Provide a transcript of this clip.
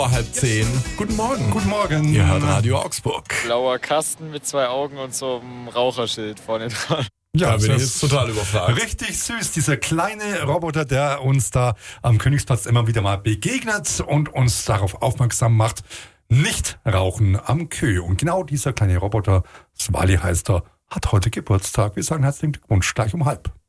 10:30. Guten Morgen. Guten Morgen. Ihr hört Radio Augsburg. Blauer Kasten mit 2 Augen und so einem Raucherschild vorne dran. Ja, bin ich das jetzt total überfragt. Richtig süß, dieser kleine Roboter, der uns da am Königsplatz immer wieder mal begegnet und uns darauf aufmerksam macht, nicht rauchen am Kö. Und genau dieser kleine Roboter, Swali heißt er, hat heute Geburtstag. Wir sagen herzlichen Glückwunsch, gleich um 12:30.